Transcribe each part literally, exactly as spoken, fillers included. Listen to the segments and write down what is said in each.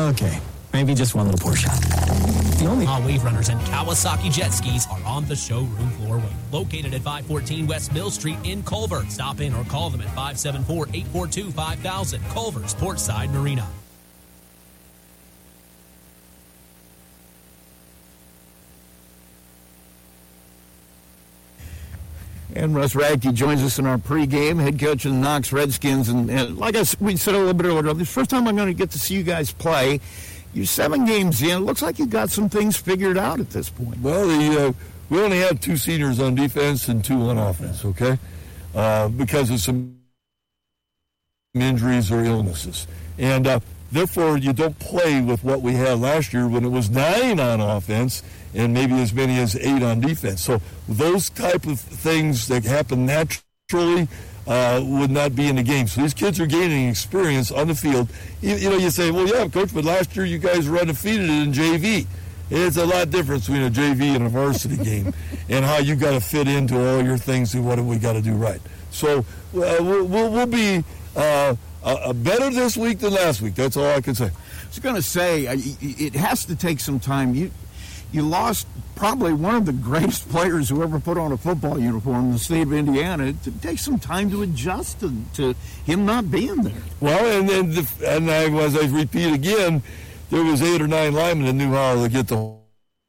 Okay, maybe just one little poor shot. The only All Wave Runners and Kawasaki Jet Skis are on the showroom floor, located at five fourteen West Mill Street in Culver. Stop in or call them at five seven four, eight four two, five thousand. Culver's Portside Marina. And Russ Radke joins us in our pregame, head coach of the Knox Redskins. And, and like I, we said a little bit earlier, this is the first time I'm going to get to see you guys play. You're seven games in. It looks like you got some things figured out at this point. Well, the, uh, we only have two seniors on defense and two on offense, okay? Uh, because of some injuries or illnesses. And uh, therefore, you don't play with what we had last year when it was nine on offense and maybe as many as eight on defense. So those type of things that happen naturally uh, would not be in the game. So these kids are gaining experience on the field. You, you know, you say, well, yeah, Coach, but last year you guys were undefeated in J V. It's a lot different between a J V and a varsity game and how you got to fit into all your things and what do we got to do right. So uh, we'll, we'll, we'll be uh, uh, better this week than last week. That's all I can say. I was going to say, it has to take some time. You you lost probably one of the greatest players who ever put on a football uniform in the state of Indiana. It takes some time to adjust to, to him not being there. Well, and then the, and I, as I repeat again, there was eight or nine linemen that knew how to get the whole.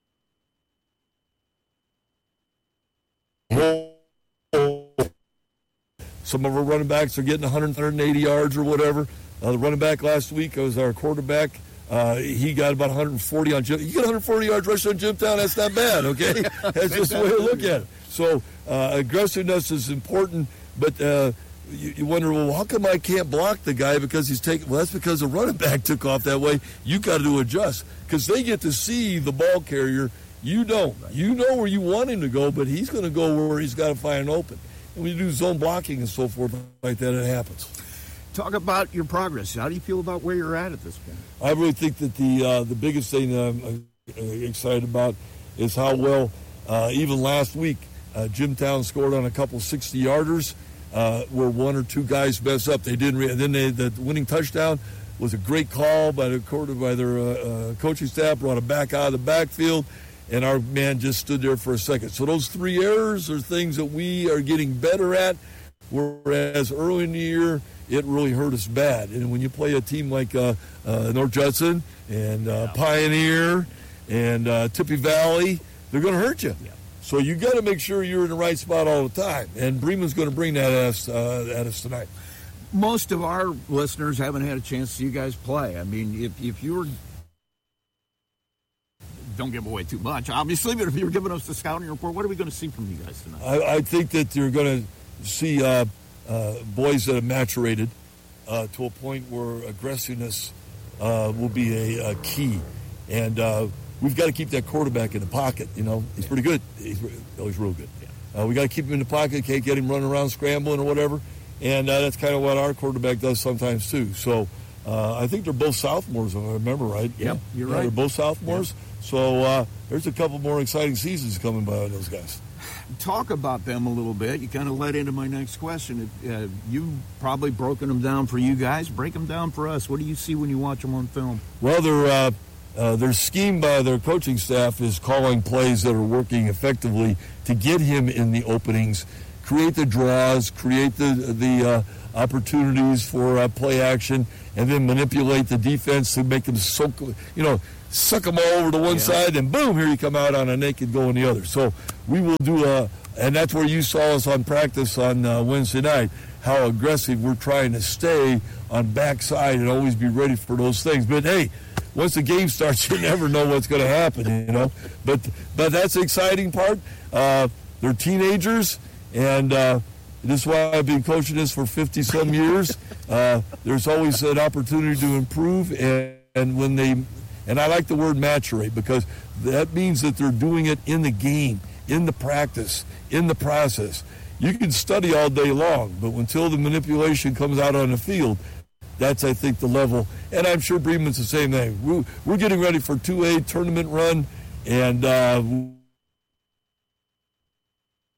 Some of our running backs are getting one hundred, one hundred eighty yards or whatever. Uh, the running back last week was our quarterback. Uh, he got about one hundred forty on Jim. You get one hundred forty yards rush on Jimtown, that's not bad, okay? That's just the way to look at it. So uh, aggressiveness is important, but uh, you, you wonder, well, how come I can't block the guy because he's taking? Well, that's because the running back took off that way. You got to adjust because they get to see the ball carrier. You don't. You know where you want him to go, but he's going to go where he's got to find an open. And when you do zone blocking and so forth like that, it happens. Talk about your progress. How do you feel about where you're at at this point? I really think that the uh, the biggest thing that I'm uh, excited about is how well, uh, even last week, uh, Jimtown scored on a couple sixty-yarders uh, where one or two guys mess up. They didn't. Re- then they, the winning touchdown was a great call by the quarter by their uh, uh, coaching staff, brought it back out of the backfield, and our man just stood there for a second. So those three errors are things that we are getting better at, whereas early in the year, it really hurt us bad. And when you play a team like uh, uh, North Judson and uh, Pioneer and uh, Tippy Valley, they're going to hurt you. Yeah. So you got to make sure you're in the right spot all the time. And Bremen's going to bring that at us, uh, at us tonight. Most of our listeners haven't had a chance to see you guys play. I mean, if, if you were, don't give away too much, obviously, but if you were giving us the scouting report, what are we going to see from you guys tonight? I, I think that you're going to see uh, Uh, boys that have maturated uh, to a point where aggressiveness uh, will be a, a key. And uh, we've got to keep that quarterback in the pocket. You know, he's pretty good. He's, oh, he's real good. Uh, we got to keep him in the pocket. Can't get him running around scrambling or whatever. And uh, that's kind of what our quarterback does sometimes too. So uh, I think they're both sophomores, if I remember right. Yep, you're yeah, right. They're both sophomores. Yep. So uh, there's a couple more exciting seasons coming by on those guys. Talk about them a little bit. You kind of led into my next question. Uh, you've probably broken them down for you guys. Break them down for us. What do you see when you watch them on film? Well, their uh, uh, their scheme by their coaching staff is calling plays that are working effectively to get him in the openings, create the draws, create the the uh, opportunities for uh, play action, and then manipulate the defense to make them so, you know, suck them all over to one yeah. side, and boom, here you come out on a naked go on the other. So we will do a, and that's where you saw us on practice on uh, Wednesday night, how aggressive we're trying to stay on backside and always be ready for those things. But hey, once the game starts, you never know what's going to happen, you know. But but that's the exciting part. Uh, they're teenagers, and uh, this is why I've been coaching this for fifty-some years. Uh, there's always an opportunity to improve, and, and when they And I like the word maturate because that means that they're doing it in the game, in the practice, in the process. You can study all day long, but until the manipulation comes out on the field, that's, I think, the level. And I'm sure Bremen's the same thing. We're, we're getting ready for two A tournament run, and uh,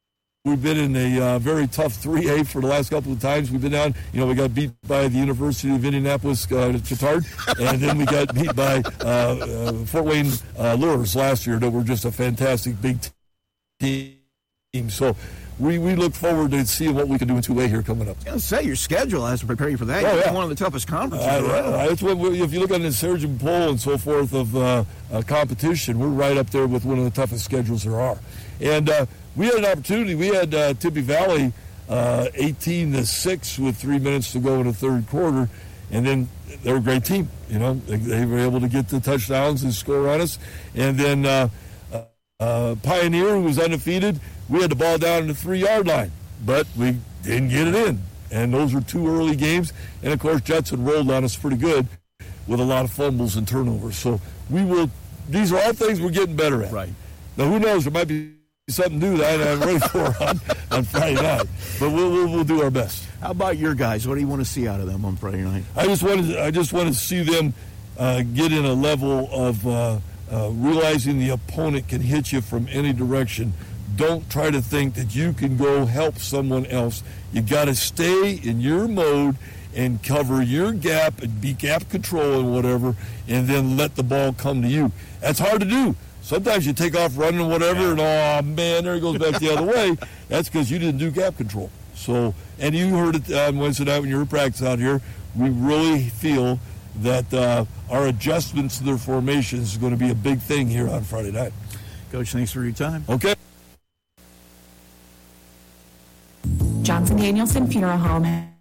We've been in a uh, very tough three A for the last couple of times we've been down. You know, we got beat by the University of Indianapolis, uh, Chatard, and then we got beat by uh, uh, Fort Wayne uh, Lures last year that were just a fantastic big team. So we, we look forward to seeing what we can do in two A here coming up. I was going to say, your schedule has to prepare you for that. Oh, It's yeah. one of the toughest conferences Uh, around. uh, it's what we, if you look at the Surgeon poll and so forth of uh, uh, competition, we're right up there with one of the toughest schedules there are. And uh, we had an opportunity. We had uh, Tippy Valley uh, eighteen to six with three minutes to go in the third quarter, and then they're a great team. You know, they, they were able to get the touchdowns and score on us. And then uh, uh, Pioneer, who was undefeated, we had the ball down in the three-yard line, but we didn't get it in. And those were two early games. And, of course, Judson rolled on us pretty good with a lot of fumbles and turnovers. So we will – these are all things we're getting better at. Right. Now, who knows? There might be something new that I'm ready for on, on Friday night. But we'll, we'll we'll do our best. How about your guys? What do you want to see out of them on Friday night? I just wanted I just want to see them uh, get in a level of uh, uh, realizing the opponent can hit you from any direction. Don't try to think that you can go help someone else. You got to stay in your mode and cover your gap and be gap control and whatever, and then let the ball come to you. That's hard to do. Sometimes you take off running or whatever, and oh man, there it goes back the other way. That's because you didn't do gap control. So, and you heard it on Wednesday night when you were practicing out here. We really feel that uh, our adjustments to their formations is going to be a big thing here on Friday night. Coach, thanks for your time. Okay. Johnson Danielson Funeral Home